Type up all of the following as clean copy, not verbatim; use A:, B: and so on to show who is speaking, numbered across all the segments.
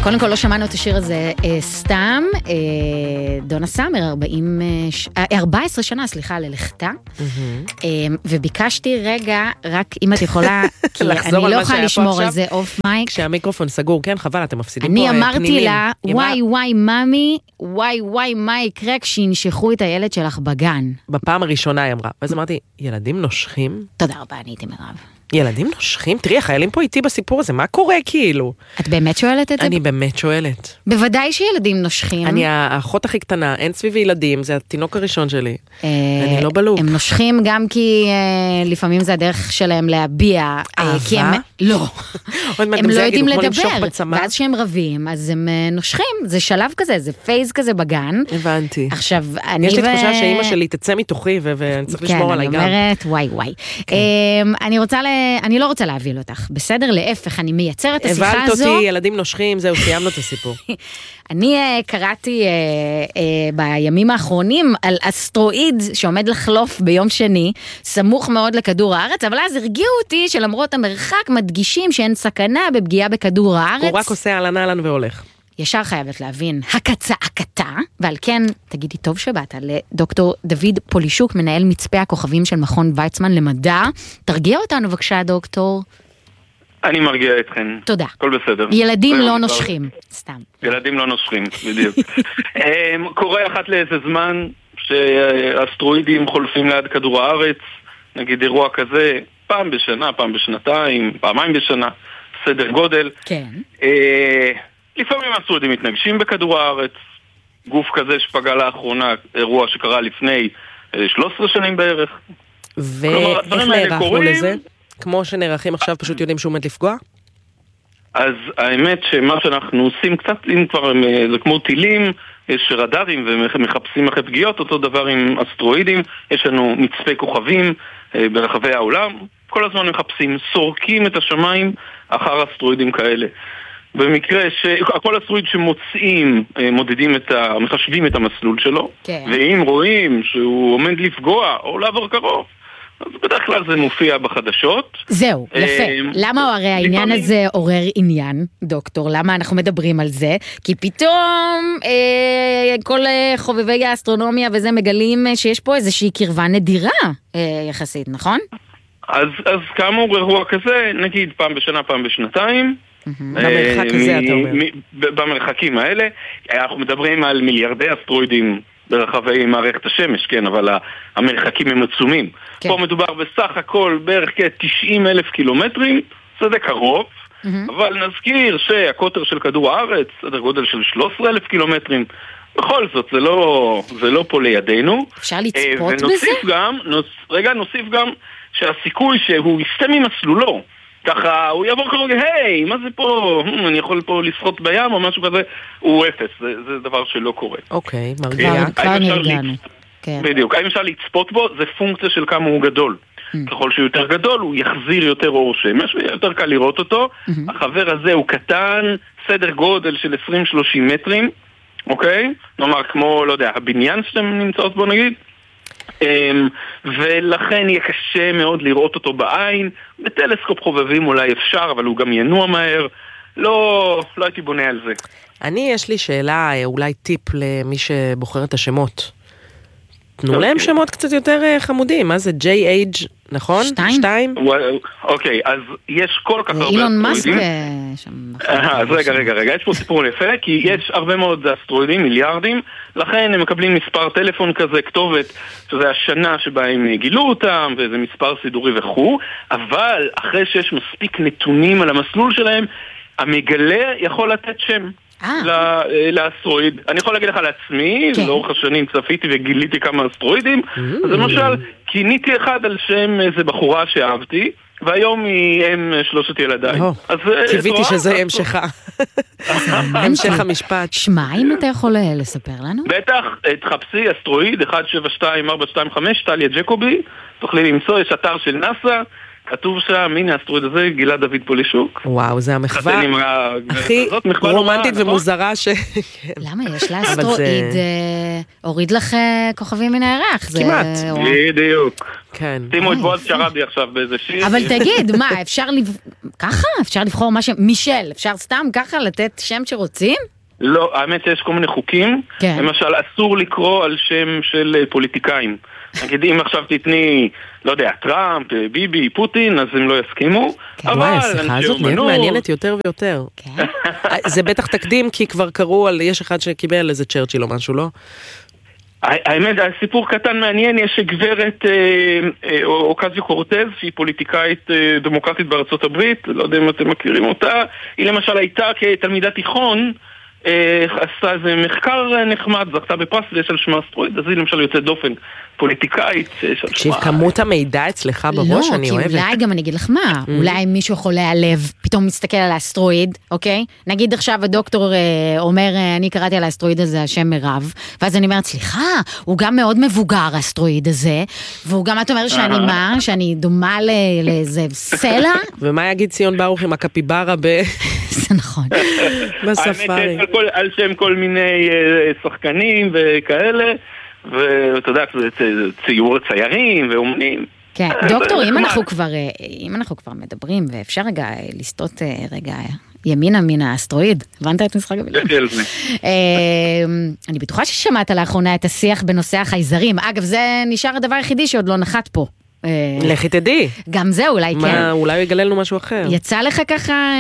A: קודם כל לא שמענו את השיר הזה סתם, דונה סאמר, 14 שנה, סליחה, ללכתה, וביקשתי רגע, רק אם את יכולה, כי אני לא יכולה לשמור על זה אוף מייק.
B: כשהמיקרופון סגור, כן, חבל, אתם מפסידים פה
A: אני
B: פנינים.
A: אמרתי לה, וואי, ממי, וואי, מה יקרה כשינשכו את הילד שלך בגן?
B: בפעם הראשונה היא אמרה, ואז אמרתי, ילדים נושכים?
A: תודה רבה, אני הייתי מירב.
B: ילדים נושכים? תראי, החיילים פה איתי בסיפור הזה, מה קורה כאילו?
A: את באמת שואלת את זה?
B: אני באמת שואלת.
A: בוודאי שילדים נושכים.
B: אני האחות הכי קטנה, אין סביבי ילדים, זה התינוק הראשון שלי. אני לא בלוק.
A: הם נושכים גם כי לפעמים זה הדרך שלהם להביע.
B: אהבה?
A: לא.
B: הם
A: לא יודעים לדבר. ואז שהם רבים, אז הם נושכים. זה שלב כזה, זה פייז כזה בגן.
B: הבנתי.
A: עכשיו, אני
B: יש לי תחושה שאמא שלי תצא מתוכי, ואני צריך לשמור עליי גם.
A: כן, אני אומרת, וואי. אני לא רוצה להביל אותך, בסדר? להפך, אני מייצרת את השיחה הזו.
B: הבלת אותי, ילדים נושכים, זהו, סיימנו את הסיפור.
A: אני קראתי בימים האחרונים על אסטרואיד שעומד לחלוף ביום שני, סמוך מאוד לכדור הארץ, אבל אז הרגיעו אותי שלמרות המרחק מדגישים שאין סכנה בפגיעה בכדור הארץ.
B: הוא רק עושה אהלן והולך.
A: ישר חייבת להבין, הקצה, ועל כן, תגידי טוב שבאת, לדוקטור דוד פולישוק, מנהל מצפה הכוכבים של מכון ויצמן למדע. תרגיע אותנו בבקשה, דוקטור.
C: אני מרגיע אתכן.
A: תודה.
C: הכל בסדר.
A: ילדים לא נושכים, סתם.
C: ילדים לא נושכים, בדיוק. קורה אחת לאיזה זמן שאסטרואידים חולפים ליד כדור הארץ, נגיד אירוע כזה, פעם בשנה, פעם בשנתיים, פעמיים בשנה, סדר גודל.
A: כן.
C: לפעמים אסטרואידים מתנגשים בכדור הארץ, גוף כזה שפגע לאחרונה, אירוע שקרה לפני 13 שנים בערך.
B: ואיך נערכנו לזה? כמו שנערכים עכשיו פשוט יודעים שהוא עומד לפגוע?
C: אז האמת שמה שאנחנו עושים קצת, אם כבר זה כמו טילים, יש רדארים ומחפשים אחרי פגיעות, אותו דבר עם אסטרואידים, יש לנו מצפי כוכבים ברחבי העולם, כל הזמן מחפשים, סורקים את השמיים אחר אסטרואידים כאלה. במקרה שכל אסטרואיד שמוצאים, מחשבים את המסלול שלו, כן. ואם רואים שהוא עומד לפגוע או לעבור קרוב, אז בדרך כלל זה מופיע בחדשות.
A: זהו, יפה. למה הרי העניין הזה עורר עניין, דוקטור? למה אנחנו מדברים על זה? כי פתאום כל חובבי האסטרונומיה וזה מגלים שיש פה איזושהי קרבה נדירה יחסית, נכון?
C: אז כאמור אירוע כזה, נגיד פעם בשנה, פעם בשנתיים,
B: במרחק הזה אתה אומר.
C: במרחקים האלה, אנחנו מדברים על מיליארדי אסטרואידים ברחבי מערכת השמש, כן, אבל המרחקים הם עצומים. כן. פה מדובר בסך הכל בערך כ-90,000 קילומטרים, זה קרוב, אבל נזכיר שהקוטר של כדור הארץ, סדר גודל של 13,000 קילומטרים, בכל זאת, זה לא פה לידינו.
A: אפשר לצפות בזה?
C: נוסיף גם שהסיכוי שהוא יסטה ממסלולו, ככה הוא יעבור קרוב, היי, מה זה פה? אני יכול פה לשחות בים או משהו כזה, הוא אפס, זה דבר שלא קורה.
B: אוקיי, מרגיע.
A: כבר נרגענו.
C: בדיוק, האם אפשר לצפות בו? זה פונקציה של כמה הוא גדול. ככל שהוא יותר גדול, הוא יחזיר יותר אור שמש, ויותר קל לראות אותו. החבר הזה הוא קטן, סדר גודל של 20-30 מטרים, אוקיי? נאמר כמו, לא יודע, הבניין שאתם נמצאות בו נגיד. ולכן יהיה קשה מאוד לראות אותו בעין. בטלסקופ חובבים אולי אפשר, אבל הוא גם ינוע מהר. לא הייתי בונה על זה.
B: יש לי שאלה, אולי טיפ למי שבוחר את השמות. תנו להם שמות קצת יותר חמודים, מה זה? J.H. נכון? 2?
C: אוקיי, אז יש כל כך הרבה
A: אילון מאסק.
C: אז רגע, יש פה סיפור יפה, כי יש הרבה מאוד אסטרואידים, מיליארדים, לכן הם מקבלים מספר טלפון כזה, כתובת, שזה השנה שבה הם גילו אותם, וזה מספר סידורי וכו', אבל אחרי שיש מספיק נתונים על המסלול שלהם, המגלה יכול לתת שם. לאסטרואיד. אני יכול להגיד לך לעצמי, לאורך השנים צפיתי וגיליתי כמה אסטרואידים, אז למשל, כיניתי אחד על שם איזה בחורה שאהבתי, והיום היא אם 3 ילדיי.
B: קיוויתי שזה המשכה. המשך המשפט.
A: שמע, אם אתה יכול לספר לנו?
C: בטח, תחפשי אסטרואיד 172425, טליה ג'קובי, תוכלי למצוא, יש אתר של נאסא, כתוב שם, הנה האסטרואיד הזה, גילה דוד פולישוק.
B: וואו, זה המחווה הכי רומנטית ומוזרה ש...
A: למה? יש לה אסטרואיד, הוריד לך כוכבים מן הירח.
B: כמעט.
C: בדיוק.
B: כן.
C: שימו את בועז שרעבי עכשיו באיזה שיר.
A: אבל תגיד, מה, ככה? אפשר לבחור משהו, מישל, אפשר סתם ככה לתת שם שרוצים?
C: לא, האמת שיש כל מיני חוקים. למשל, אסור לקרוא על שם של פוליטיקאים. נגיד, אם עכשיו תתני, לא יודע, טראמפ, ביבי, פוטין, אז הם לא יסכימו.
B: אבל השיחה הזאת נהיית מעניינת יותר ויותר. זה בטח תקדים, כי כבר קראו על, יש אחד שקיבל איזה צ'רצ'יל או משהו, לא?
C: האמת, הסיפור קטן מעניין, יש גברת אוקזיו קורטז, שהיא פוליטיקאית דמוקרטית בארצות הברית, לא יודע אם אתם מכירים אותה, היא למשל הייתה כתלמידת תיכון, עשתה איזה מחקר נחמד, זכתה בפרס ויש על שמה אסטרואיד, אז היא למשל יוצאת דופן פוליטיקאית.
B: תקשיב, כמות המידע אצלך בראש אני אוהבת.
A: לא, כי אולי גם אני אגיד לך מה, אולי מישהו חולה הלב, פתאום מסתכל על האסטרואיד, אוקיי? נגיד עכשיו הדוקטור אומר, אני קראתי על האסטרואיד הזה, השם מירב, ואז אני אומרת, סליחה, הוא גם מאוד מבוגר האסטרואיד הזה, והוא גם את אומרת שאני מה? שאני דומה לאיזה סלע?
B: ומה יגיד ציון ברוך עם הקפיברה
A: זה נכון.
B: בספארי.
C: על שם כל מיני שחקנים וכאלה, ואתה יודע, ציור ציירים ואומנים.
A: כן, דוקטור, אם אנחנו כבר מדברים, ואפשר רגע לסטות רגע ימינה מן האסטרואיד, הבנת את משחק המילים? אני בטוחה ששמעת לאחרונה את השיח בנושא החייזרים. אגב, זה נשאר הדבר היחידי שעוד לא נחת פה.
B: לכי תדעי.
A: גם זה אולי כן.
B: מה, אולי הוא יגלה לנו משהו אחר.
A: יצא לך ככה...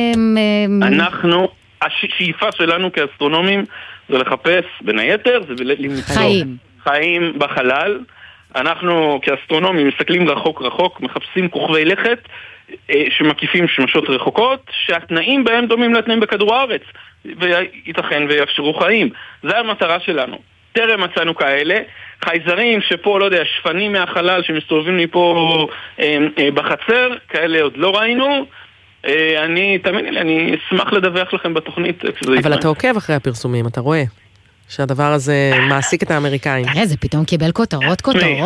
C: השאיפה שלנו כאסטרונומים זה לחפש בין היתר, זה למצוא חיים בחלל. אנחנו כאסטרונומים מסתכלים רחוק רחוק, מחפשים כוכבי לכת שמקיפים שמשות רחוקות, שהתנאים בהם דומים לתנאים בכדור הארץ, וייתכן ויאפשרו חיים. זה המטרה שלנו. טרם מצאנו כאלה, חייזרים שפה, לא יודע, שפנים מהחלל שמסתובבים לי פה בחצר, כאלה עוד לא ראינו. תאמיני לי, אני אשמח לדווח לכם בתוכנית.
B: אבל אתה עוקב אחרי הפרסומים, אתה רואה שהדבר הזה מעסיק את האמריקאים.
A: תראה, זה פתאום קיבל כותרות.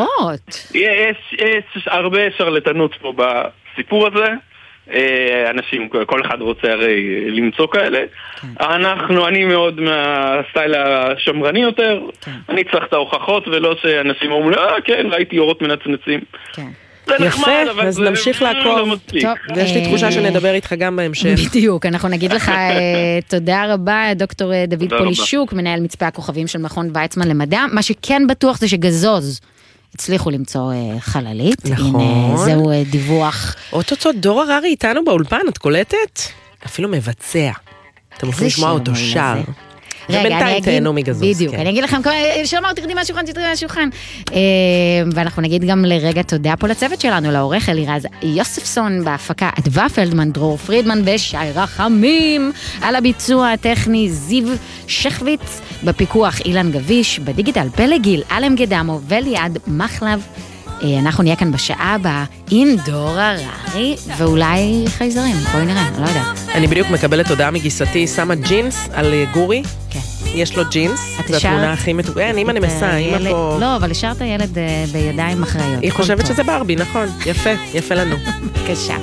C: יש הרבה שרלטנות פה בסיפור הזה. אנשים, כל אחד רוצה הרי למצוא כאלה. אני מאוד מהסטייל השמרני יותר. אני צריך את ההוכחות ולא שאנשים אומרים, כן, ראיתי אורות מנצנצים.
A: כן.
B: יפה, אז נמשיך לעקוב. ויש לי תחושה שנדבר איתך גם בהמשך.
A: בדיוק, אנחנו נגיד לך תודה רבה, דוקטור דוד פולישוק, מנהל מצפה הכוכבים של מכון ויצמן למדע. מה שכן בטוח זה שגזוז הצליחו למצוא חללית.
B: נכון.
A: הנה, זהו דיווח.
B: אותו דור הררי איתנו באולפן, את קולטת? אפילו מבצע. אתם יכולים לשמוע אותו שר. ובינתיים תהנו מגזוז.
A: בדיוק, אני אגיד לכם, שלמה, תרדי מהשולחן, ואנחנו נגיד גם לרגע תודה פה לצוות שלנו, לעורך אלירז יוספסון בהפקה, אדווה פלדמן, דרור פרידמן ושי רחמים, על הביצוע הטכני זיו שכביץ, בפיקוח אילן גביש, בדיגיטל פלגיל, אלם גדמו וליעד מחלב. אנחנו נהיה כאן בשעה הבאה עם דור הררי ואולי חייזרים, בואי נראה, לא יודעת.
B: אני בדיוק מקבלת הודעה מגיסתי, שמה ג'ינס על גורי. כן. יש לו ג'ינס, זו התמונה הכי מתוקנת, אמא נמסה, אמא פה...
A: לא, אבל השארת ילד בידיים אחראיות.
B: היא חושבת שזה ברבי, נכון, יפה לנו.
A: בבקשה.